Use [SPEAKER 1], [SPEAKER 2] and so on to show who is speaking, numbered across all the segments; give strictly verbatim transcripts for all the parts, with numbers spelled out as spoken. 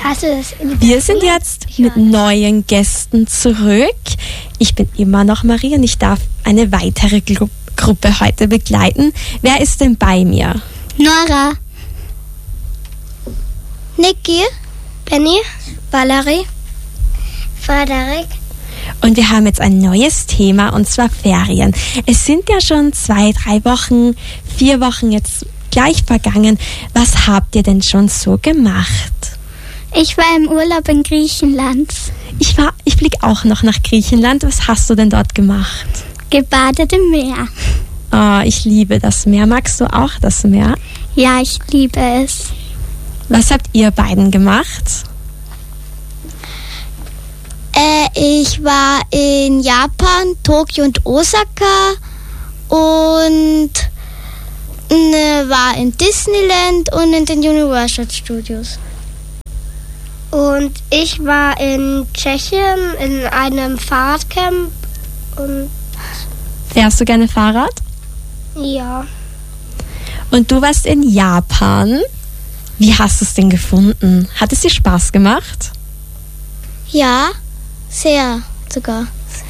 [SPEAKER 1] Hast du das in
[SPEAKER 2] Wir sind jetzt mit neuen Gästen zurück. Ich bin immer noch Marie und ich darf eine weitere Gru- Gruppe heute begleiten. Wer ist denn bei mir?
[SPEAKER 1] Nora, Niki, Benny, Valerie, Frederik.
[SPEAKER 2] Und wir haben jetzt ein neues Thema, und zwar Ferien. Es sind ja schon zwei, drei Wochen, vier Wochen jetzt gleich vergangen. Was habt ihr denn schon so gemacht?
[SPEAKER 1] Ich war im Urlaub in Griechenland.
[SPEAKER 2] Ich war, ich fliege auch noch nach Griechenland. Was hast du denn dort gemacht?
[SPEAKER 1] Gebadet im Meer.
[SPEAKER 2] Oh, ich liebe das Meer. Magst du auch das Meer?
[SPEAKER 1] Ja, ich liebe es.
[SPEAKER 2] Was habt ihr beiden gemacht?
[SPEAKER 1] Äh, ich war in Japan, Tokio und Osaka und äh, war in Disneyland und in den Universal Studios. Und ich war in Tschechien in einem Fahrradcamp und
[SPEAKER 2] Fährst du gerne Fahrrad?
[SPEAKER 1] ja.
[SPEAKER 2] Und du warst in Japan. Wie hast du es denn gefunden? Hat es dir Spaß gemacht?
[SPEAKER 1] Ja, sehr sogar.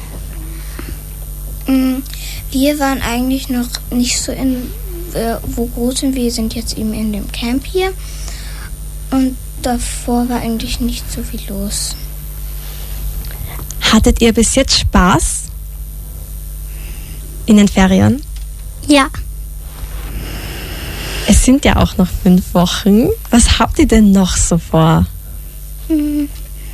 [SPEAKER 1] Wir waren eigentlich noch nicht so in, äh, wo groß sind wir, sind jetzt eben in dem Camp hier. Und davor war eigentlich nicht so viel los.
[SPEAKER 2] Hattet ihr bis jetzt Spaß in den Ferien?
[SPEAKER 1] Ja.
[SPEAKER 2] Es sind ja auch noch fünf Wochen. Was habt ihr denn noch so vor?
[SPEAKER 1] Hm.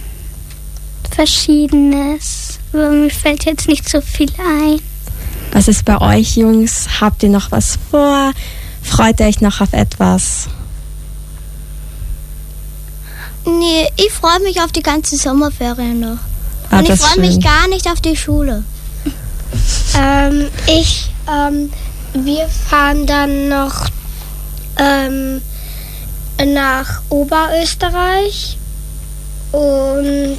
[SPEAKER 1] Verschiedenes. Aber mir fällt jetzt nicht so viel ein.
[SPEAKER 2] Was ist bei euch, Jungs? Habt ihr noch was vor? Freut ihr euch noch auf etwas?
[SPEAKER 1] Nee, ich freue mich auf die ganze Sommerferien noch.
[SPEAKER 2] Ah,
[SPEAKER 1] Und ich
[SPEAKER 2] das ist
[SPEAKER 1] freue mich
[SPEAKER 2] schön.
[SPEAKER 1] gar nicht auf die Schule. ähm, ich, ähm, wir fahren dann noch ähm, nach Oberösterreich und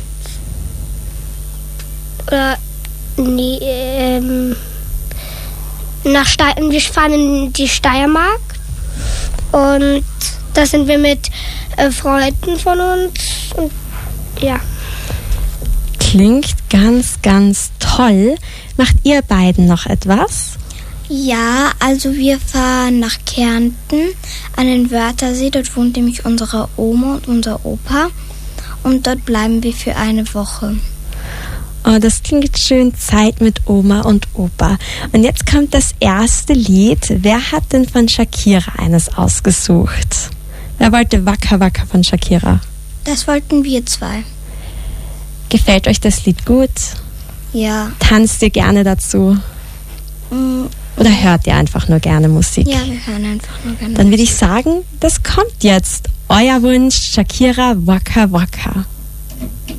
[SPEAKER 1] oder nee, ähm, nach Ste- wir fahren in die Steiermark und da sind wir mit äh, Freunden von uns und ja.
[SPEAKER 2] Klingt ganz, ganz toll. Macht ihr beiden noch etwas?
[SPEAKER 1] Ja, also wir fahren nach Kärnten an den Wörthersee. Dort wohnt nämlich unsere Oma und unser Opa. Und dort bleiben wir für eine Woche.
[SPEAKER 2] Oh, das klingt schön, Zeit mit Oma und Opa. Und jetzt kommt das erste Lied. Wer hat denn von Shakira eines ausgesucht? Wer wollte Waka Waka von Shakira?
[SPEAKER 1] Das wollten wir zwei.
[SPEAKER 2] Gefällt euch das Lied gut?
[SPEAKER 1] Ja.
[SPEAKER 2] Tanzt ihr gerne dazu?
[SPEAKER 1] Mm,
[SPEAKER 2] Oder hört ihr einfach nur gerne Musik?
[SPEAKER 1] ja, wir hören einfach nur gerne.
[SPEAKER 2] Dann würde ich sagen, das kommt jetzt. Euer Wunsch, Shakira, Waka Waka.